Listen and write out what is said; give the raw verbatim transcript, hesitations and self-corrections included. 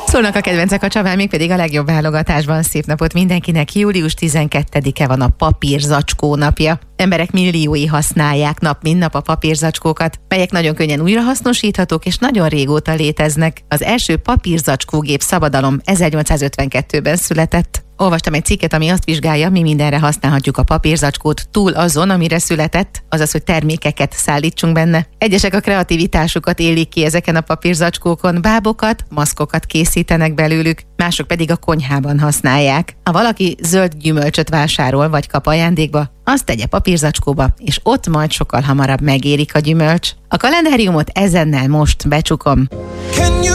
Szólnak a kedvencek a Csaván, még pedig a legjobb válogatásban. Szép napot mindenkinek! július tizenkettedike van a papírzacskó napja. Emberek milliói használják nap mint nap a papírzacskókat, melyek nagyon könnyen újrahasznosíthatók és nagyon régóta léteznek. Az első papírzacskógép szabadalom ezernyolcszázötvenkettőben született. Olvastam egy cikket, ami azt vizsgálja, mi mindenre használhatjuk a papírzacskót túl azon, amire született, azaz, hogy termékeket szállítsunk benne. Egyesek a kreativitásukat élik ki ezeken a papírzacskókon, bábokat, maszkokat készítenek belőlük, mások pedig a konyhában használják. Ha valaki zöld gyümölcsöt vásárol vagy kap ajándékba, azt tegye papírzacskóba, és ott majd sokkal hamarabb megérik a gyümölcs. A kalendáriumot ezennel most becsukom.